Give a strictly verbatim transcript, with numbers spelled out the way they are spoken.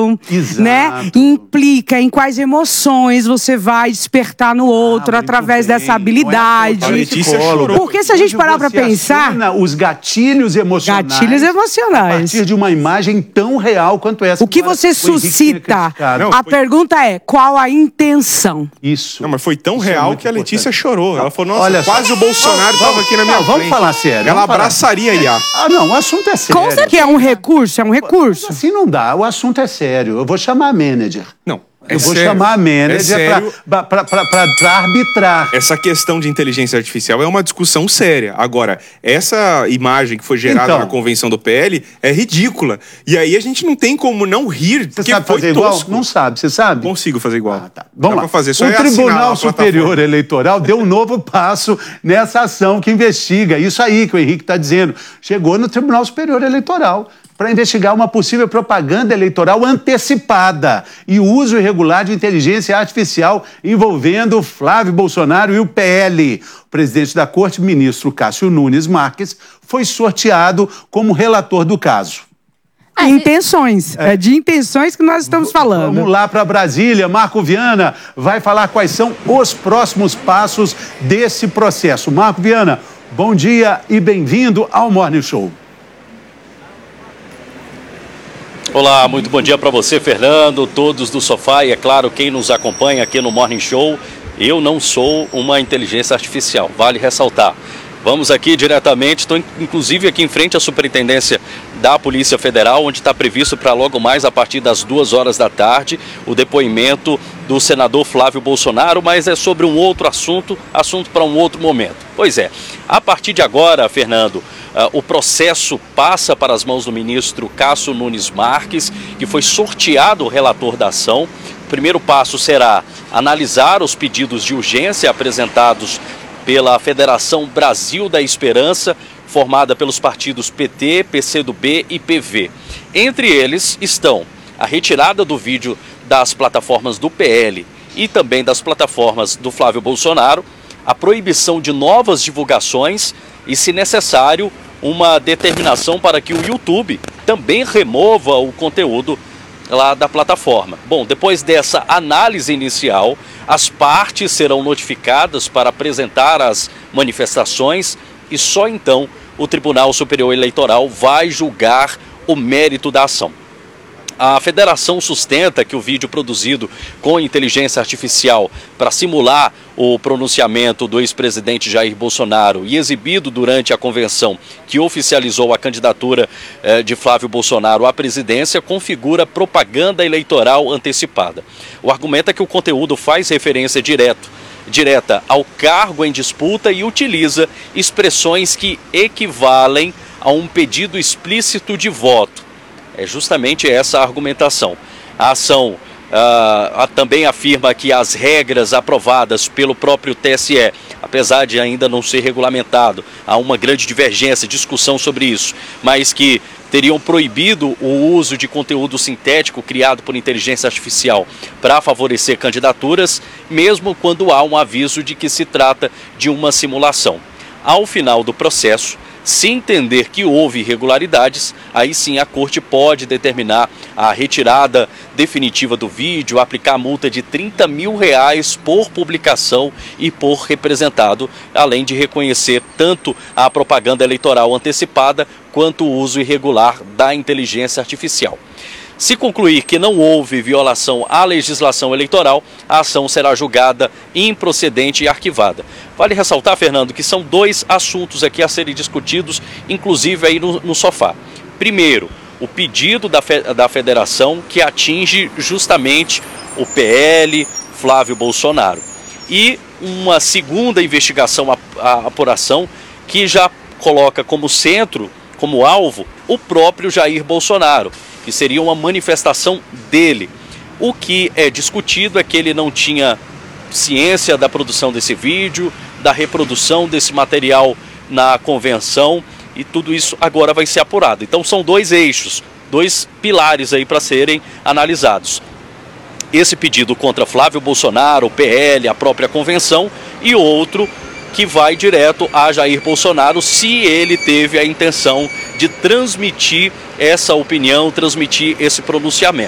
outro, Exato. né? Implica em quais emoções você vai despertar no outro ah, através bem. dessa habilidade. É Porque se a gente parar para pensar, os gatilhos emocionais, gatilhos emocionais, a partir de uma imagem tão real quanto essa. O que você suscita? Não, a foi... pergunta é, qual a intenção? Isso. Não, mas foi tão Isso real é que a Letícia importante. chorou. Ela falou, nossa, Olha quase só. o Bolsonaro estava aqui na minha não, frente. Vamos falar sério. Ela falar. abraçaria a Iá. Ah, não, o assunto é sério. Com certeza. Que é um recurso, é um recurso. Mas assim não dá, o assunto é sério. Eu vou chamar a manager. Não. Eu é vou sério. chamar a manager é para arbitrar. Essa questão de inteligência artificial é uma discussão séria. Agora, essa imagem que foi gerada então, na convenção do P L é ridícula. E aí a gente não tem como não rir. Você sabe fazer igual? Não sabe, você sabe? Consigo fazer igual. Ah, tá. Vamos Dá lá. pra fazer. Só o é Tribunal Superior Eleitoral deu um novo passo nessa ação que investiga. Isso aí que o Henrique está dizendo. Chegou no Tribunal Superior Eleitoral para investigar uma possível propaganda eleitoral antecipada e uso irregular de inteligência artificial envolvendo Flávio Bolsonaro e o P L. O presidente da Corte, ministro Cássio Nunes Marques, foi sorteado como relator do caso. É, intenções. É. é de intenções que nós estamos falando. Vamos lá para Brasília. Marco Viana vai falar quais são os próximos passos desse processo. Marco Viana, bom dia e bem-vindo ao Morning Show. Olá, muito bom dia para você, Fernando, todos do sofá e, é claro, quem nos acompanha aqui no Morning Show. Eu não sou uma inteligência artificial, vale ressaltar. Vamos aqui diretamente, estou inclusive aqui em frente à Superintendência da Polícia Federal, onde está previsto para logo mais, a partir das duas horas da tarde, o depoimento do senador Flávio Bolsonaro, mas é sobre um outro assunto, assunto para um outro momento. Pois é, a partir de agora, Fernando, uh, o processo passa para as mãos do ministro Cássio Nunes Marques, que foi sorteado o relator da ação. O primeiro passo será analisar os pedidos de urgência apresentados pela Federação Brasil da Esperança, formada pelos partidos P T, P C do B e P V. Entre eles estão a retirada do vídeo das plataformas do P L e também das plataformas do Flávio Bolsonaro, a proibição de novas divulgações e, se necessário, uma determinação para que o YouTube também remova o conteúdo lá da plataforma. Bom, depois dessa análise inicial, as partes serão notificadas para apresentar as manifestações e só então o Tribunal Superior Eleitoral vai julgar o mérito da ação. A federação sustenta que o vídeo produzido com inteligência artificial para simular o pronunciamento do ex-presidente Jair Bolsonaro e exibido durante a convenção que oficializou a candidatura eh, de Flávio Bolsonaro à presidência configura propaganda eleitoral antecipada. O argumento é que o conteúdo faz referência direto, direta ao cargo em disputa e utiliza expressões que equivalem a um pedido explícito de voto. É justamente essa a argumentação. A ação uh, também afirma que as regras aprovadas pelo próprio T S E, apesar de ainda não ser regulamentado, há uma grande divergência, discussão sobre isso, mas que teriam proibido o uso de conteúdo sintético criado por inteligência artificial para favorecer candidaturas, mesmo quando há um aviso de que se trata de uma simulação. Ao final do processo, se entender que houve irregularidades, aí sim a Corte pode determinar a retirada definitiva do vídeo, aplicar multa de trinta mil reais por publicação e por representado, além de reconhecer tanto a propaganda eleitoral antecipada quanto o uso irregular da inteligência artificial. Se concluir que não houve violação à legislação eleitoral, a ação será julgada improcedente e arquivada. Vale ressaltar, Fernando, que são dois assuntos aqui a serem discutidos, inclusive aí no, no sofá. Primeiro, o pedido da, fe, da federação que atinge justamente o P L, Flávio Bolsonaro. E uma segunda investigação, a, a apuração, que já coloca como centro, como alvo, o próprio Jair Bolsonaro, que seria uma manifestação dele. O que é discutido é que ele não tinha ciência da produção desse vídeo, da reprodução desse material na convenção, e tudo isso agora vai ser apurado. Então são dois eixos, dois pilares aí para serem analisados. Esse pedido contra Flávio Bolsonaro, o P L, a própria convenção, e outro que vai direto a Jair Bolsonaro, se ele teve a intenção de transmitir essa opinião, transmitir esse pronunciamento.